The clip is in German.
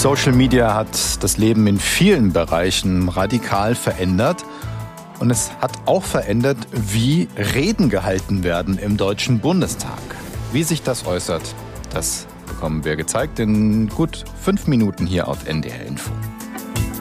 Social Media hat das Leben in vielen Bereichen radikal verändert. Und es hat auch verändert, wie Reden gehalten werden im Deutschen Bundestag. Wie sich das äußert, das bekommen wir gezeigt in gut 5 Minuten hier auf NDR Info.